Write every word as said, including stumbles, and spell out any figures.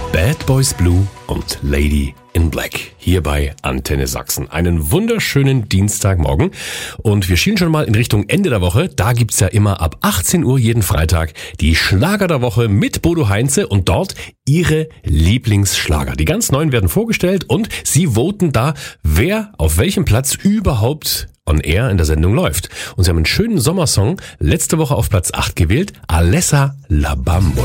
Bad Boys Blue und Lady in Black hier bei Antenne Sachsen. Einen wunderschönen Dienstagmorgen und wir schielen schon mal in Richtung Ende der Woche. Da gibt's ja immer ab achtzehn Uhr jeden Freitag die Schlager der Woche mit Bodo Heinze und dort ihre Lieblingsschlager. Die ganz neuen werden vorgestellt und sie voten da, wer auf welchem Platz überhaupt on air in der Sendung läuft. Und sie haben einen schönen Sommersong letzte Woche auf Platz acht gewählt, Alessa La Bamba.